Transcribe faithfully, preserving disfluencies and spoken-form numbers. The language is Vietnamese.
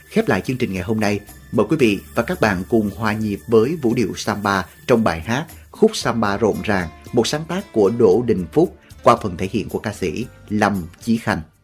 Khép lại chương trình ngày hôm nay, mời quý vị và các bạn cùng hòa nhịp với vũ điệu samba trong bài hát Khúc Samba Rộn Ràng, một sáng tác của Đỗ Đình Phúc qua phần thể hiện của ca sĩ Lâm Chí Khanh.